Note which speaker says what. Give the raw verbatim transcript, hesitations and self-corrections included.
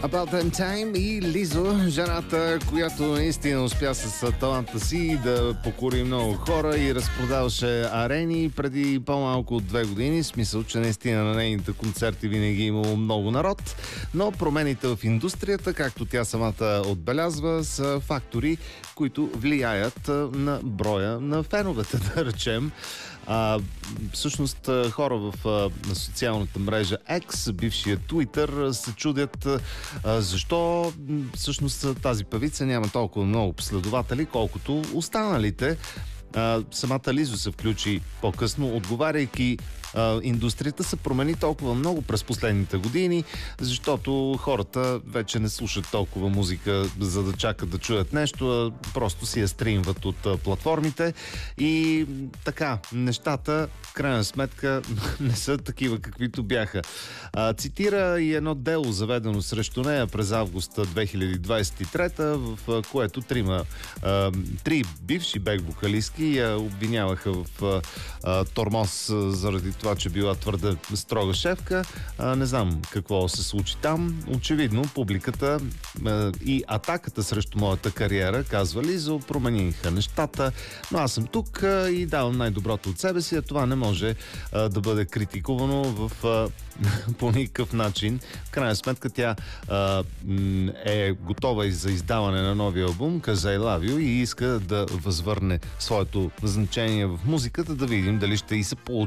Speaker 1: About That Time и Лизо, жената, която наистина успя с таланта си да покори много хора и разпродаваше арени преди по-малко от две години. В смисъл, че наистина на нейните концерти винаги е имало много народ. Но промените в индустрията, както тя самата отбелязва, са фактори, които влияят на броя на феновете, да речем. А, всъщност хора в а, социалната мрежа X, бившия Twitter, се чудят а, защо всъщност тази певица няма толкова много последователи, колкото останалите. А, самата Лизо се включи по-късно, отговаряйки: а, индустрията се промени толкова много през последните години, защото хората вече не слушат толкова музика, за да чакат да чуят нещо, а просто си я стримват от а, платформите. И така, нещата в крайна сметка не са такива, каквито бяха. А, цитира и едно дело, заведено срещу нея през август две хиляди двадесет и трета, в а, което трима, а, три бивши бек-вокалистки я обвиняваха в а, а, тормоз а, заради това, че била твърде строга шефка. А, не знам какво се случи там. Очевидно, публиката а, и атаката срещу моята кариера, казва Лизо, промениха нещата, но аз съм тук а, и давам най-доброто от себе си, а това не може а, да бъде критикувано в а, по никакъв начин. В крайна сметка тя а, е готова и за издаване на новия албум Cause I Love You и иска да възвърне своето значение в музиката, да видим дали ще и се получи